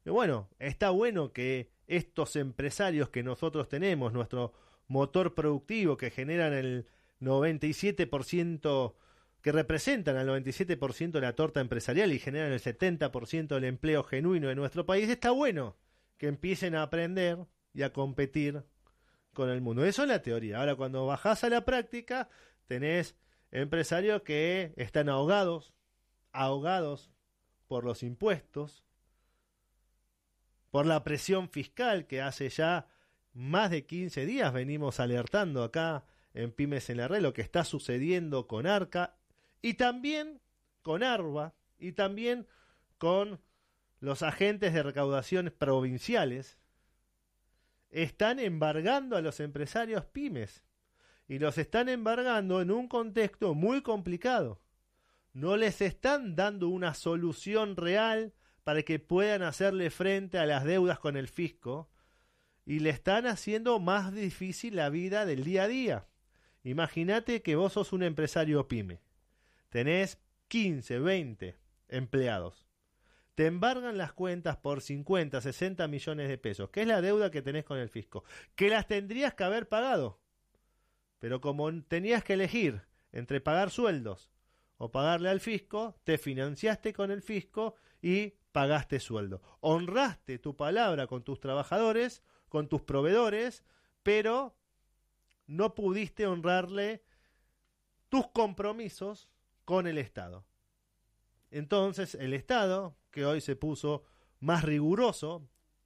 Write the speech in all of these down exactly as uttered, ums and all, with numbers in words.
Pero bueno, está bueno que estos empresarios que nosotros tenemos, nuestro motor productivo que generan el noventa y siete por ciento, que representan al noventa y siete por ciento de la torta empresarial y generan el setenta por ciento del empleo genuino de nuestro país, está bueno que empiecen a aprender y a competir con el mundo. Eso es la teoría. Ahora, cuando bajás a la práctica, tenés empresarios que están ahogados, ahogados por los impuestos, por la presión fiscal que hace ya más de quince días venimos alertando acá en Pymes en la Red lo que está sucediendo con Arca y también con Arba y también con los agentes de recaudación provinciales. Están embargando a los empresarios pymes y los están embargando en un contexto muy complicado. No les están dando una solución real para que puedan hacerle frente a las deudas con el fisco y le están haciendo más difícil la vida del día a día. Imagínate que vos sos un empresario pyme, tenés quince, veinte empleados, te embargan las cuentas por cincuenta, sesenta millones de pesos, que es la deuda que tenés con el fisco, que las tendrías que haber pagado, pero como tenías que elegir entre pagar sueldos o pagarle al fisco, te financiaste con el fisco y pagaste sueldo. Honraste tu palabra con tus trabajadores, con tus proveedores, pero no pudiste honrarle tus compromisos con el Estado. Entonces el Estado, que hoy se puso más riguroso,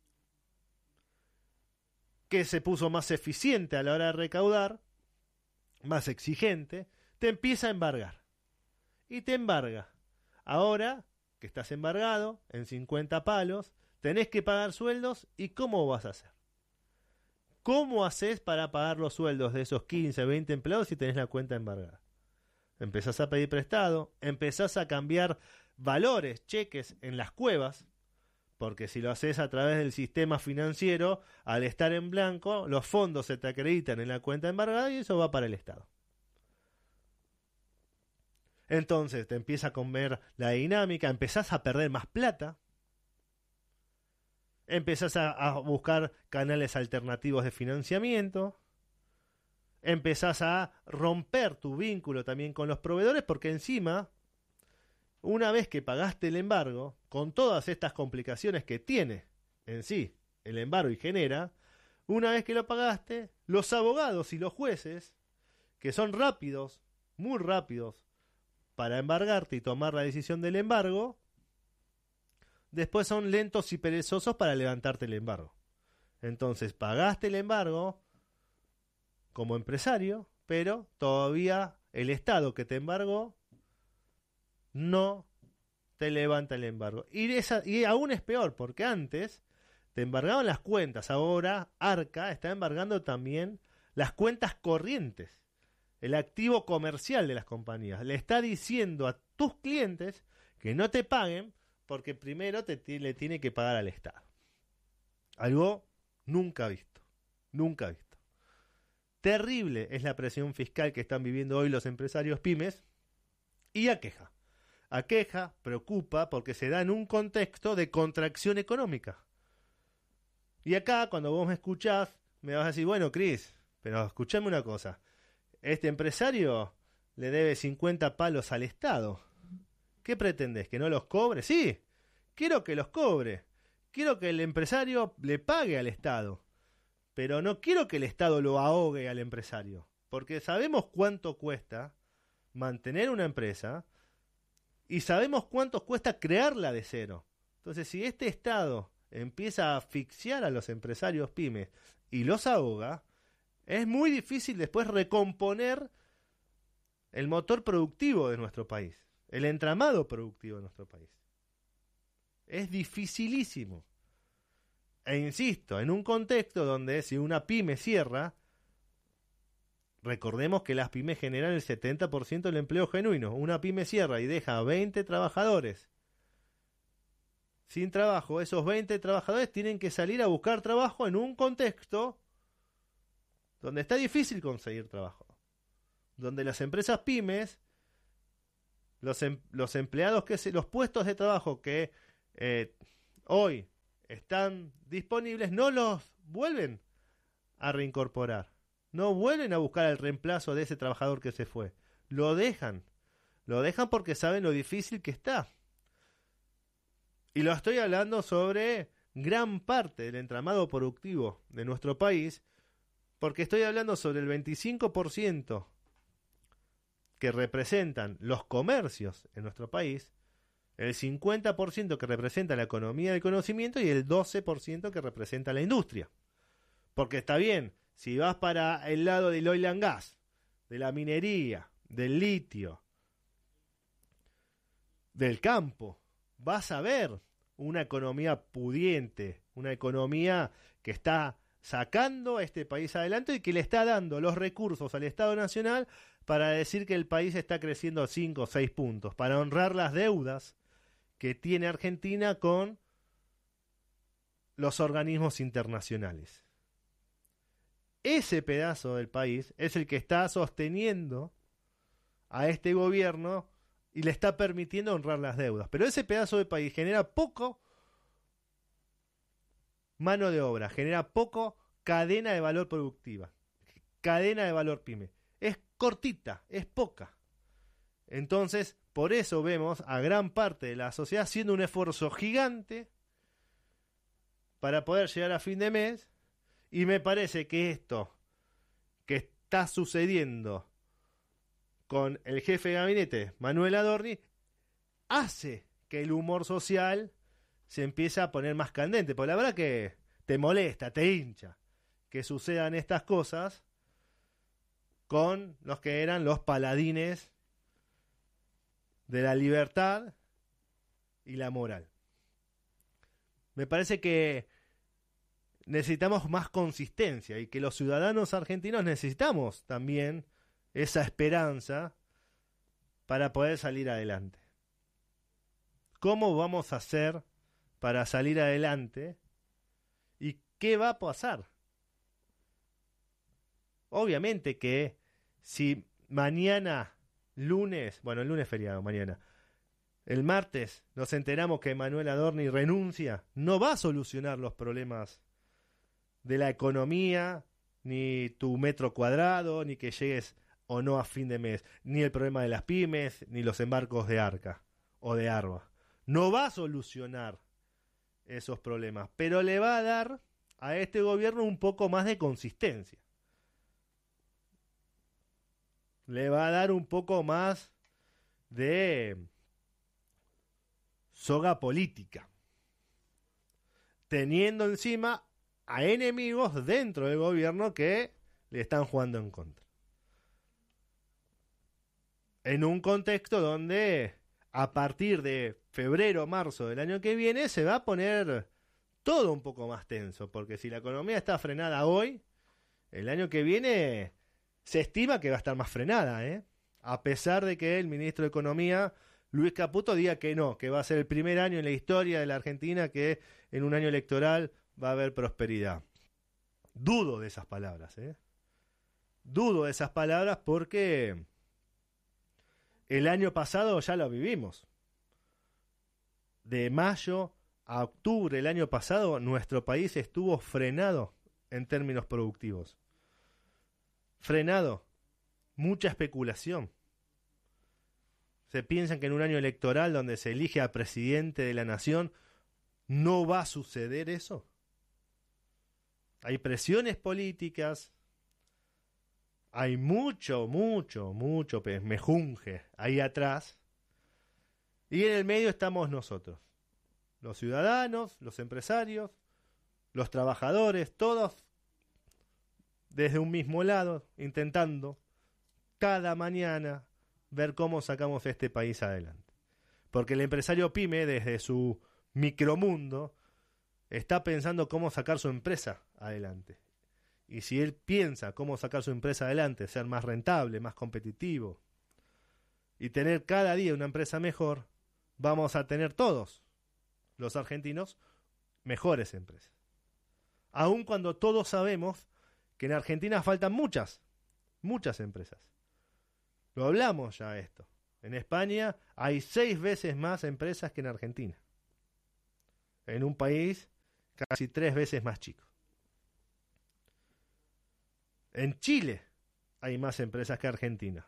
que se puso más eficiente a la hora de recaudar, más exigente, te empieza a embargar. Y te embarga. Ahora que estás embargado en cincuenta palos, tenés que pagar sueldos, ¿y cómo vas a hacer? ¿Cómo haces para pagar los sueldos de esos quince, veinte empleados si tenés la cuenta embargada? Empezás a pedir prestado, empezás a cambiar valores, cheques en las cuevas, porque si lo haces a través del sistema financiero, al estar en blanco, los fondos se te acreditan en la cuenta embargada y eso va para el Estado. Entonces te empieza a comer la dinámica, empezás a perder más plata, empezás a, a buscar canales alternativos de financiamiento, empezás a romper tu vínculo también con los proveedores, porque encima, una vez que pagaste el embargo, con todas estas complicaciones que tiene en sí el embargo y genera, una vez que lo pagaste, los abogados y los jueces, que son rápidos, muy rápidos, para embargarte y tomar la decisión del embargo, después son lentos y perezosos para levantarte el embargo. Entonces pagaste el embargo como empresario, pero todavía el Estado que te embargó no te levanta el embargo. Y, esa, y aún es peor, porque antes te embargaban las cuentas, ahora Arca está embargando también las cuentas corrientes, el activo comercial de las compañías. Le está diciendo a tus clientes que no te paguen porque primero te, te le tiene que pagar al Estado. Algo nunca visto, nunca visto. Terrible es la presión fiscal que están viviendo hoy los empresarios pymes y aqueja. Aqueja, preocupa, porque se da en un contexto de contracción económica. Y acá, cuando vos me escuchás, me vas a decir, bueno, Cris, pero escuchame una cosa. Este empresario le debe cincuenta palos al Estado. ¿Qué pretendés? ¿Que no los cobre? Sí, quiero que los cobre. Quiero que el empresario le pague al Estado. Pero no quiero que el Estado lo ahogue al empresario. Porque sabemos cuánto cuesta mantener una empresa y sabemos cuánto cuesta crearla de cero. Entonces, si este Estado empieza a asfixiar a los empresarios pymes y los ahoga, es muy difícil después recomponer el motor productivo de nuestro país, el entramado productivo de nuestro país. Es dificilísimo. E insisto, en un contexto donde si una pyme cierra, recordemos que las pymes generan el setenta por ciento del empleo genuino. Una pyme cierra y deja a veinte trabajadores sin trabajo. Esos veinte trabajadores tienen que salir a buscar trabajo en un contexto donde está difícil conseguir trabajo. Donde las empresas pymes, los, em, los empleados, que se, los puestos de trabajo que eh, hoy están disponibles, no los vuelven a reincorporar. No vuelven a buscar el reemplazo de ese trabajador que se fue. Lo dejan. Lo dejan porque saben lo difícil que está. Y lo estoy hablando sobre gran parte del entramado productivo de nuestro país, porque estoy hablando sobre el veinticinco por ciento que representan los comercios en nuestro país, el cincuenta por ciento que representa la economía del conocimiento y el doce por ciento que representa la industria. Porque está bien, si vas para el lado del oil and gas, de la minería, del litio, del campo, vas a ver una economía pudiente, una economía que está sacando a este país adelante y que le está dando los recursos al Estado Nacional para decir que el país está creciendo cinco o seis puntos, para honrar las deudas que tiene Argentina con los organismos internacionales. Ese pedazo del país es el que está sosteniendo a este gobierno y le está permitiendo honrar las deudas. Pero ese pedazo de país genera poco mano de obra, genera poco cadena de valor productiva, cadena de valor pyme. Es cortita, es poca. Entonces, por eso vemos a gran parte de la sociedad haciendo un esfuerzo gigante para poder llegar a fin de mes, y me parece que esto que está sucediendo con el jefe de gabinete, Manuel Adorni, hace que el humor social se empiece a poner más candente, porque la verdad que te molesta, te hincha que sucedan estas cosas con los que eran los paladines de la libertad y la moral. Me parece que necesitamos más consistencia y que los ciudadanos argentinos necesitamos también esa esperanza para poder salir adelante. ¿Cómo vamos a hacer para salir adelante? ¿Y qué va a pasar? Obviamente que si mañana, lunes, bueno, el lunes es feriado, mañana, el martes nos enteramos que Manuel Adorni renuncia, no va a solucionar los problemas de la economía, ni tu metro cuadrado, ni que llegues o no a fin de mes, ni el problema de las pymes, ni los embarcos de Arca o de Arba. No va a solucionar esos problemas, pero le va a dar a este gobierno un poco más de consistencia. Le va a dar un poco más de soga política, teniendo encima a enemigos dentro del gobierno que le están jugando en contra. En un contexto donde a partir de febrero o marzo del año que viene se va a poner todo un poco más tenso, porque si la economía está frenada hoy, el año que viene se estima que va a estar más frenada, ¿eh? A pesar de que el ministro de Economía, Luis Caputo, diga que no, que va a ser el primer año en la historia de la Argentina que en un año electoral va a haber prosperidad. Dudo de esas palabras, ¿eh? Dudo de esas palabras porque el año pasado ya lo vivimos. De mayo a octubre del año pasado, nuestro país estuvo frenado en términos productivos. Frenado. Mucha especulación. Se piensan que en un año electoral donde se elige a presidente de la nación no va a suceder eso. Hay presiones políticas, hay mucho, mucho, mucho mejunje ahí atrás, y en el medio estamos nosotros, los ciudadanos, los empresarios, los trabajadores, todos desde un mismo lado, intentando cada mañana ver cómo sacamos este país adelante. Porque el empresario pyme, desde su micromundo, está pensando cómo sacar su empresa adelante. Y si él piensa cómo sacar su empresa adelante, ser más rentable, más competitivo, y tener cada día una empresa mejor, vamos a tener todos los argentinos mejores empresas. Aun cuando todos sabemos que en Argentina faltan muchas, muchas empresas. Lo hablamos ya esto. En España hay seis veces más empresas que en Argentina. En un país casi tres veces más chicos. En Chile hay más empresas que Argentina.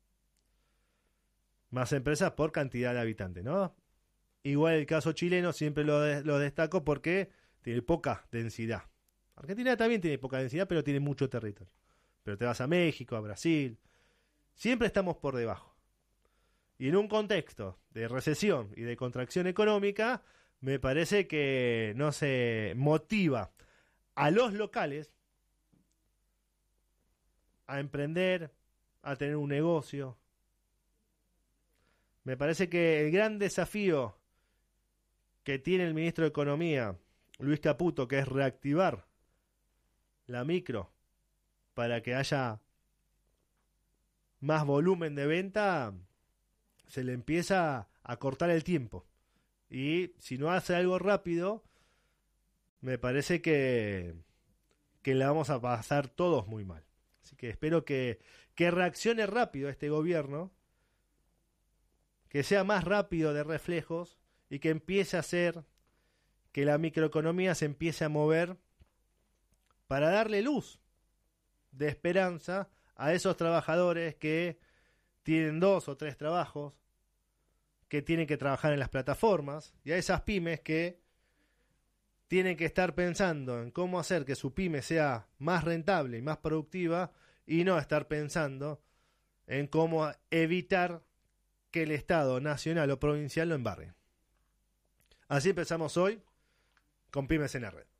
Más empresas por cantidad de habitantes, ¿no? Igual el caso chileno siempre lo, de, lo destaco porque tiene poca densidad. Argentina también tiene poca densidad, pero tiene mucho territorio. Pero te vas a México, a Brasil, siempre estamos por debajo. Y en un contexto de recesión y de contracción económica, me parece que no se motiva a los locales a emprender, a tener un negocio. Me parece que el gran desafío que tiene el ministro de Economía, Luis Caputo, que es reactivar la micro para que haya más volumen de venta, se le empieza a cortar el tiempo. Y si no hace algo rápido, me parece que, que la vamos a pasar todos muy mal. Así que espero que, que reaccione rápido este gobierno, que sea más rápido de reflejos y que empiece a hacer que la microeconomía se empiece a mover para darle luz de esperanza a esos trabajadores que tienen dos o tres trabajos, que tienen que trabajar en las plataformas, y a esas pymes que tienen que estar pensando en cómo hacer que su pyme sea más rentable y más productiva, y no estar pensando en cómo evitar que el Estado nacional o provincial lo embargue. Así empezamos hoy con Pymes en la Red.